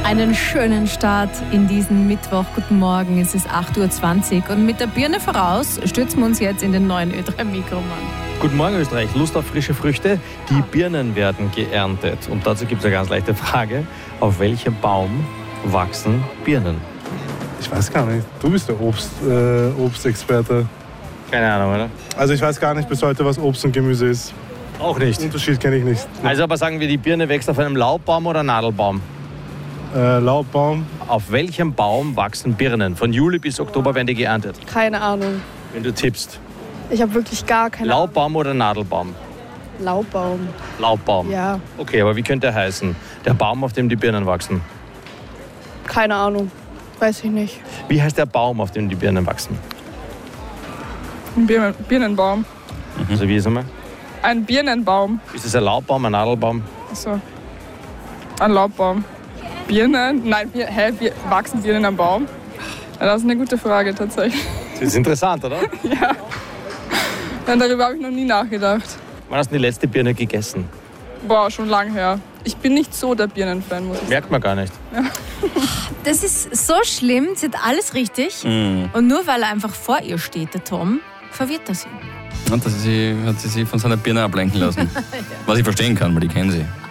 Einen schönen Start in diesen Mittwoch. Guten Morgen, es ist 8.20 Uhr und mit der Birne voraus stürzen wir uns jetzt in den neuen Ö3 Mikroman. Guten Morgen Österreich, Lust auf frische Früchte? Die Birnen werden geerntet. Und dazu gibt es eine ganz leichte Frage. Auf welchem Baum wachsen Birnen? Ich weiß gar nicht. Du bist der Obstexperte. Keine Ahnung, oder? Also ich weiß gar nicht bis heute, was Obst und Gemüse ist. Auch nicht. Den Unterschied kenne ich nicht. Also aber sagen wir, die Birne wächst auf einem Laubbaum oder Nadelbaum? Laubbaum. Auf welchem Baum wachsen Birnen? Von Juli bis Oktober werden die geerntet. Keine Ahnung. Wenn du tippst. Ich habe wirklich gar keine Ahnung. Laubbaum oder Nadelbaum? Laubbaum. Laubbaum. Ja. Okay, aber wie könnte er heißen? Der Baum, auf dem die Birnen wachsen. Keine Ahnung. Weiß ich nicht. Wie heißt der Baum, auf dem die Birnen wachsen? Ein Birnenbaum. Also wie ist er? Ein Birnenbaum. Ist es ein Laubbaum, ein Nadelbaum? Achso. Ein Laubbaum. Birnen? Nein, wachsen Birnen am Baum? Ja, das ist eine gute Frage tatsächlich. Das ist interessant, oder? Ja. Darüber habe ich noch nie nachgedacht. Wann hast du die letzte Birne gegessen? Boah, schon lang her. Ich bin nicht so der Birnenfan, muss ich sagen. Merkt man gar nicht. Ja. Das ist so schlimm, sie hat alles richtig. Und nur weil er einfach vor ihr steht, der Tom, verwirrt er sie. Und hat sie sich von seiner Birne ablenken lassen. Was ich verstehen kann, weil ich kenne sie.